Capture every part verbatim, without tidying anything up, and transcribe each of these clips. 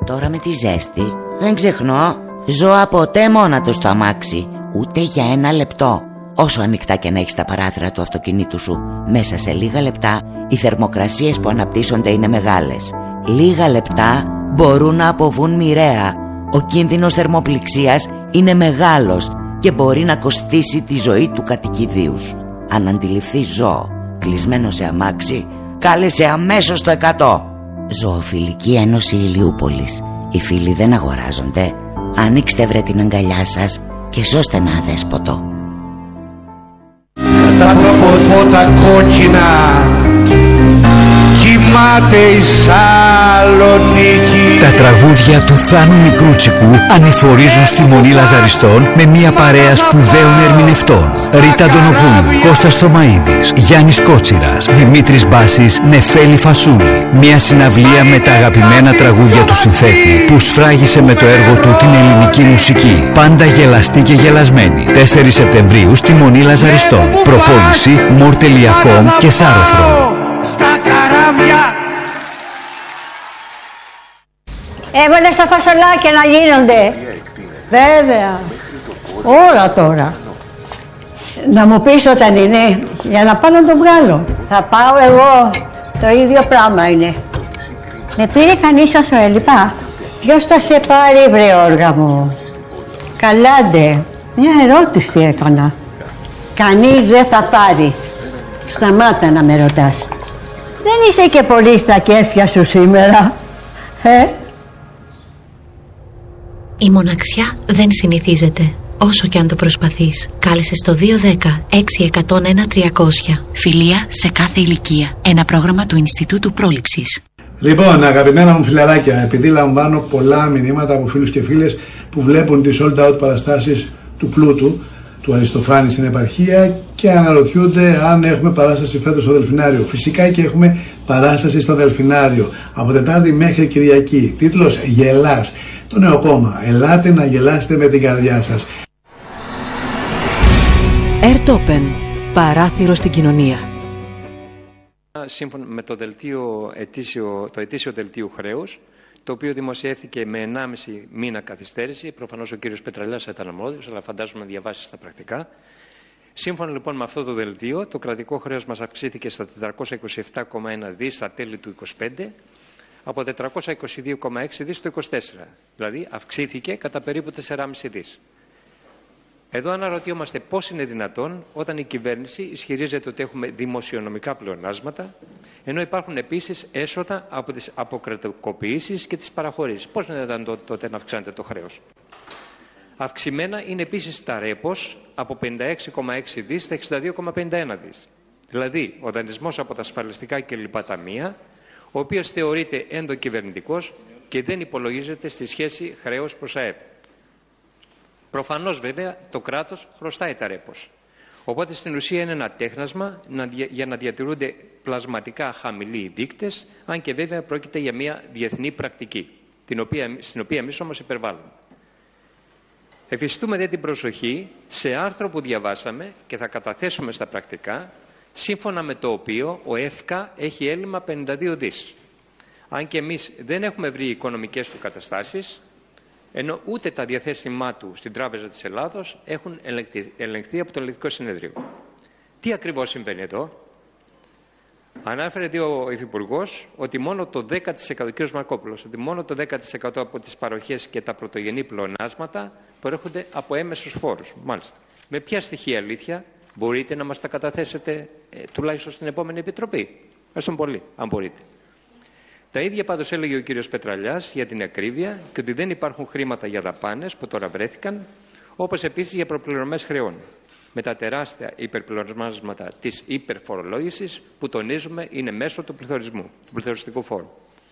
Τώρα με τη ζέστη δεν ξεχνώ, ζω ποτέ μόνα του στο αμάξι, ούτε για ένα λεπτό. Όσο ανοιχτά και να έχεις τα παράθυρα του αυτοκινήτου σου, μέσα σε λίγα λεπτά οι θερμοκρασίες που αναπτύσσονται είναι μεγάλες. Λίγα λεπτά μπορούν να αποβούν μοιραία. Ο κίνδυνος θερμοπληξίας είναι μεγάλος και μπορεί να κοστίσει τη ζωή του κατοικιδίου σου. Αν αντιληφθείς ζώο κλεισμένο σε αμάξι, κάλεσε αμέσως το εκατό. Ζωοφιλική Ένωση Ηλιούπολης. Οι φίλοι δεν αγοράζονται. Ανοίξτε βρε την αγκαλιά σας και σώστε ένα αδέσποτο. Κατά το φώτα κόκκινα κοιμάται η Σαλονίκη. Τα τραγούδια του Θάνου Μικρούτσικου ανηφορίζουν στη Μονή Λαζαριστών με μια παρέα σπουδαίων ερμηνευτών. Ρίτα Αντωνοπούλου, Κώστας Θωμαίδης, Γιάννης Κότσιρας, Δημήτρης Μπάσης, Νεφέλη Φασούλη. Μια συναυλία με τα αγαπημένα τραγούδια του συνθέτη που σφράγισε με το έργο του την ελληνική μουσική. Πάντα γελαστή και γελασμένη. τέσσερις Σεπτεμβρίου στη Μονή Λαζαριστών. Προπόληση μορ τελεία κομ και Σάρωθρο. Στα καράβια. Έβαλες τα φασολάκια να γίνονται. Βέβαια. Όλα τώρα. Να μου πεις όταν είναι, για να πάω να το βγάλω. Θα πάω εγώ. Το ίδιο πράγμα είναι. Με πήρε κανείς όσο έλειπα. Ποιος θα σε πάρει βρε όργα μου. Καλάντε. Μια ερώτηση έκανα. Κανείς δεν θα πάρει. Σταμάτα να με ρωτάς. Δεν είσαι και πολύ στα κέφια σου σήμερα. Ε? Η μοναξιά δεν συνηθίζεται, όσο και αν το προσπαθείς. Κάλεσε στο δύο ένα μηδέν έξι ένα μηδέν ένα τριακόσια. Φιλία σε κάθε ηλικία. Ένα πρόγραμμα του Ινστιτούτου Πρόληψης. Λοιπόν, αγαπημένα μου φιλαράκια, επειδή λαμβάνω πολλά μηνύματα από φίλους και φίλες που βλέπουν τις sold out παραστάσεις του Πλούτου, του Αριστοφάνη στην επαρχία και αναρωτιούνται αν έχουμε παράσταση φέτος στο Δελφινάριο. Φυσικά και έχουμε παράσταση στο Δελφινάριο από Τετάρτη μέχρι Κυριακή. Τίτλος Γελάς. Το νέο κόμμα. Ελάτε να γελάσετε με την καρδιά σας. Ερτόπεν. Παράθυρο στην κοινωνία. Σύμφωνα με το, δελτίο, ετήσιο, το ετήσιο δελτίο χρέους, το οποίο δημοσιεύθηκε με ενάμιση μήνα καθυστέρηση. Προφανώς ο κύριος Πετραλιάς ήταν αρμόδιος, αλλά φαντάζομαι να διαβάσει στα πρακτικά. Σύμφωνα λοιπόν με αυτό το δελτίο, το κρατικό χρέος μας αυξήθηκε στα τετρακόσια είκοσι επτά κόμμα ένα δις στα τέλη του είκοσι πέντε, από τετρακόσια είκοσι δύο κόμμα έξι δις το είκοσι τέσσερα. Δηλαδή αυξήθηκε κατά περίπου τέσσερα κόμμα πέντε δις. Εδώ αναρωτιόμαστε πώς είναι δυνατόν όταν η κυβέρνηση ισχυρίζεται ότι έχουμε δημοσιονομικά πλεονάσματα, ενώ υπάρχουν επίσης έσοδα από τις αποκρατικοποιήσεις και τις παραχωρήσεις. Πώς είναι δυνατόν τότε να αυξάνεται το χρέος. Αυξημένα είναι επίσης τα ρέπος από πενήντα έξι κόμμα έξι δις στα εξήντα δύο κόμμα πενήντα ένα δις. Δηλαδή, ο δανεισμός από τα ασφαλιστικά και λοιπά ταμεία, ο οποίος θεωρείται ενδοκυβερνητικός και δεν υπολογίζεται στη σχέση χρέος προς ΑΕΠ. Προφανώς βέβαια το κράτος χρωστάει τα ρέπος. Οπότε στην ουσία είναι ένα τέχνασμα για να διατηρούνται πλασματικά χαμηλοί οι δείκτες, αν και βέβαια πρόκειται για μια διεθνή πρακτική, την οποία, στην οποία εμείς όμως υπερβάλλουμε. Εφιστούμε δε την προσοχή σε άρθρο που διαβάσαμε και θα καταθέσουμε στα πρακτικά, σύμφωνα με το οποίο ο ΕΦΚΑ έχει έλλειμμα πενήντα δύο δις. Αν και εμείς δεν έχουμε βρει οικονομικές του καταστάσεις, ενώ ούτε τα διαθέσιμά του στην Τράπεζα της Ελλάδος έχουν ελεγχθεί, ελεγχθεί από το Ελεγκτικό Συνέδριο. Τι ακριβώς συμβαίνει εδώ? Ανάφερε δει ο Υφυπουργός ότι μόνο το δέκα τοις εκατό, κ. Μαρκόπουλος, ότι μόνο το δέκα τοις εκατό από τις παροχές και τα πρωτογενή πλεονάσματα προέρχονται από έμεσους φόρους. Μάλιστα. Με ποια στοιχεία αλήθεια μπορείτε να μας τα καταθέσετε ε, τουλάχιστον στην επόμενη Επιτροπή? Ευχαριστώ πολύ, αν μπορείτε. Τα ίδια πάντως έλεγε ο κύριος Πετραλιάς για την ακρίβεια και ότι δεν υπάρχουν χρήματα για δαπάνες που τώρα βρέθηκαν, όπως επίσης για προπληρωμές χρεών, με τα τεράστια υπερπληρώσματα της υπερφορολόγησης που τονίζουμε είναι μέσω του πληθωρισμού, του πληθωριστικού φόρου.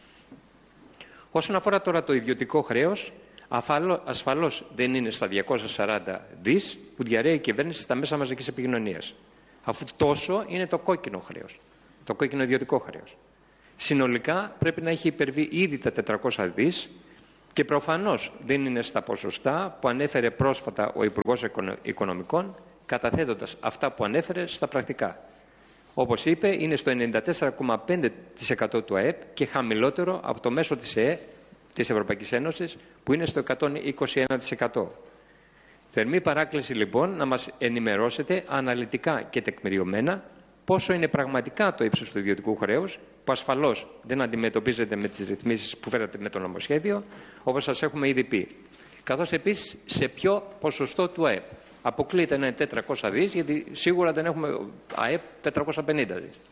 Όσον αφορά τώρα το ιδιωτικό χρέος, ασφαλώς δεν είναι στα διακόσια σαράντα δις που διαρρέει η κυβέρνηση στα μέσα μαζικής επικοινωνίας. Αφού τόσο είναι το κόκκινο χρέος, το κόκκινο ιδιωτικό χρέος. Συνολικά πρέπει να έχει υπερβεί ήδη τα τετρακόσια δις και προφανώς δεν είναι στα ποσοστά που ανέφερε πρόσφατα ο Υπουργός Οικονομικών, καταθέτοντας αυτά που ανέφερε στα πρακτικά. Όπως είπε, είναι στο ενενήντα τέσσερα κόμμα πέντε τοις εκατό του ΑΕΠ και χαμηλότερο από το μέσο της ΕΕ της Ευρωπαϊκής Ένωσης, που είναι στο εκατόν είκοσι ένα τοις εκατό. Θερμή παράκληση λοιπόν να μας ενημερώσετε αναλυτικά και τεκμηριωμένα πόσο είναι πραγματικά το ύψος του ιδιωτικού χρέους, που ασφαλώς δεν αντιμετωπίζεται με τις ρυθμίσεις που φέρατε με το νομοσχέδιο, όπως σας έχουμε ήδη πει. Καθώς επίσης σε ποιο ποσοστό του ΑΕΠ. Αποκλείται να είναι τετρακόσια δις, γιατί σίγουρα δεν έχουμε ΑΕΠ τετρακόσια πενήντα δις.